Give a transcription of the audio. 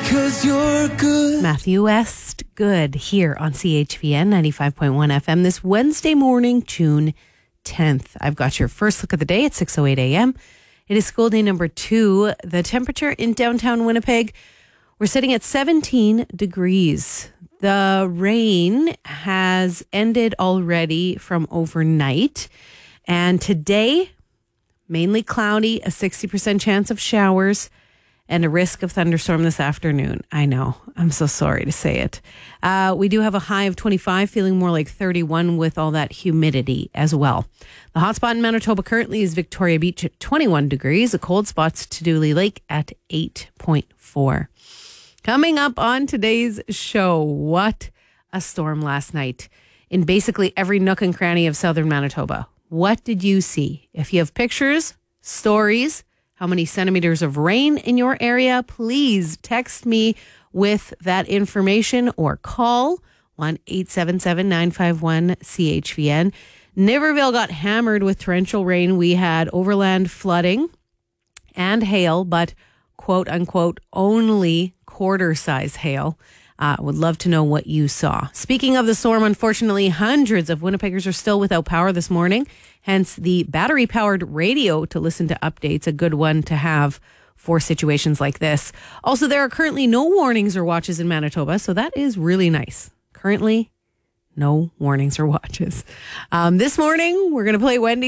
'cause you're good. Matthew West, good, here on CHVN 95.1 FM this Wednesday morning, June 10th. I've got your first look of the day at 6:08 a.m. It is school day number 2. The temperature in downtown Winnipeg, we're sitting at 17 degrees. The rain has ended already from overnight. And today, mainly cloudy, a 60% chance of showers, and a risk of thunderstorm this afternoon. I know. I'm so sorry to say it. We do have a high of 25, feeling more like 31 with all that humidity as well. The hot spot in Manitoba currently is Victoria Beach at 21 degrees. The cold spot's to Dooley Lake at 8.4. Coming up on today's show, what a storm last night in basically every nook and cranny of southern Manitoba. What did you see? If you have pictures, stories, how many centimeters of rain in your area, please text me with that information or call 1-877-951-CHVN. Niverville got hammered with torrential rain. We had overland flooding and hail, but quote unquote only quarter-size hail. Would love to know what you saw. Speaking of the storm, unfortunately, hundreds of Winnipeggers are still without power this morning. Hence, the battery-powered radio to listen to updates, a good one to have for situations like this. Also, there are currently no warnings or watches in Manitoba, so that is really nice. Currently, no warnings or watches. This morning, we're going to play Wendy.